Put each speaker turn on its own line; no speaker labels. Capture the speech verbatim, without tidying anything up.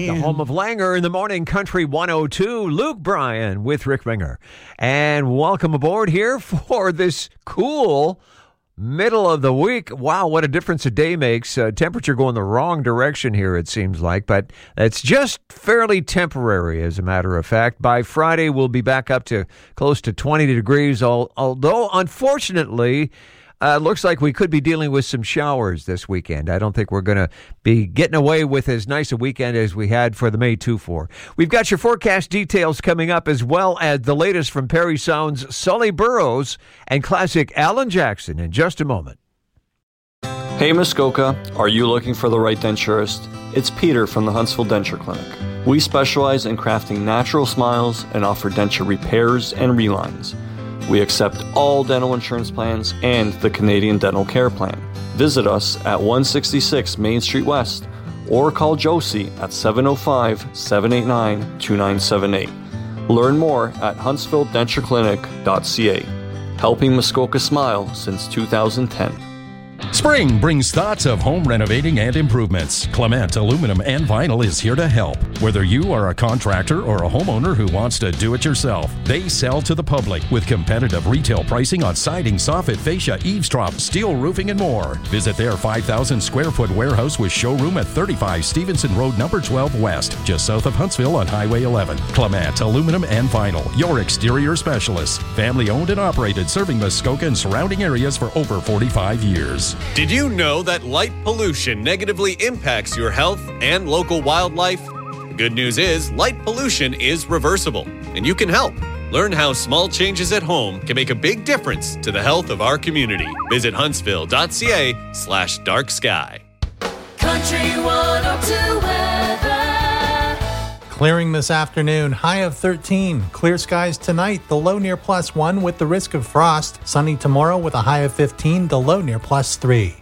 The home of Langer in the morning, Country one oh two. Luke Bryan with Rick Ringer. And welcome aboard here for this cool middle of the week. Wow, what a difference a day makes. Uh, temperature going the wrong direction here, it seems like, but it's just fairly temporary, as a matter of fact. By Friday, we'll be back up to close to twenty degrees, although, unfortunately, Uh, looks like we could be dealing with some showers this weekend. I don't think we're going to be getting away with as nice a weekend as we had for the May two four. We've got your forecast details coming up, as well as the latest from Perry Sound's Sully Burrows and classic Alan Jackson in just a moment.
Hey Muskoka, are you looking for the right denturist? It's Peter from the Huntsville Denture Clinic. We specialize in crafting natural smiles and offer denture repairs and relines. We accept all dental insurance plans and the Canadian Dental Care Plan. Visit us at one sixty-six Main Street West or call Josie at seven oh five, seven eight nine, two nine seven eight. Learn more at huntsville denture clinic dot c a. Helping Muskoka smile since two thousand ten.
Spring brings thoughts of home renovating and improvements. Clement Aluminum and Vinyl is here to help. Whether you are a contractor or a homeowner who wants to do it yourself, they sell to the public with competitive retail pricing on siding, soffit, fascia, eavesdrop, steel roofing, and more. Visit their five thousand square foot warehouse with showroom at thirty-five Stevenson Road, number twelve West, just south of Huntsville on Highway eleven. Clement Aluminum and Vinyl, your exterior specialists. Family owned and operated, serving Muskoka and surrounding areas for over forty-five years.
Did you know that light pollution negatively impacts your health and local wildlife? The good news is light pollution is reversible, and you can help. Learn how small changes at home can make a big difference to the health of our community. Visit huntsville dot c a slash dark sky.
Country one oh two weather.
Clearing this afternoon, high of thirteen. Clear skies tonight, the low near plus one with the risk of frost. Sunny tomorrow with a high of fifteen, the low near plus three.